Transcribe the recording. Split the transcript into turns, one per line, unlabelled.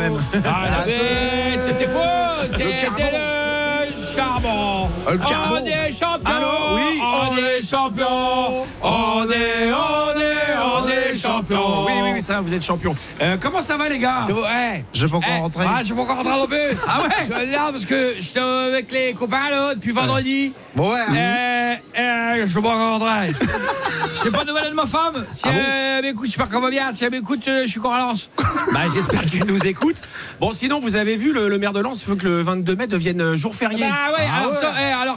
même.
Ah, mais c'était quoi? C'était le charbon.
Le carbon.
On est champion.
Allô, oui.
On est champion. On est champion.
Oui, ça, vous êtes champion. Comment ça va, les gars?
C'est vrai.
Je peux encore rentrer.
Ah, je peux encore rentrer dans le bus.
Ah ouais?
Je suis là parce que j'étais avec les copains là depuis vendredi.
Bon, ouais.
Je peux pas encore rentrer. C'est pas de nouvelles de ma femme. Si elle m'écoute, j'espère qu'elle va bien. Si elle m'écoute, je suis encore à Lens.
Bah, j'espère qu'elle nous écoute. Bon, sinon, vous avez vu, le maire de Lens veut que le 22 mai devienne jour férié.
Bah ouais, alors